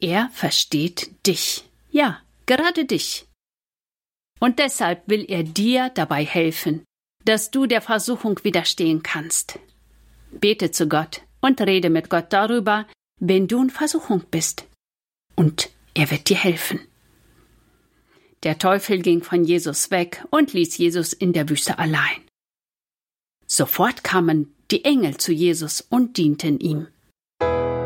er versteht dich. Ja, gerade dich. Und deshalb will er dir dabei helfen, dass du der Versuchung widerstehen kannst. Bete zu Gott und rede mit Gott darüber, wenn du in Versuchung bist. Und er wird dir helfen. Der Teufel ging von Jesus weg und ließ Jesus in der Wüste allein. Sofort kamen die Engel zu Jesus und dienten ihm.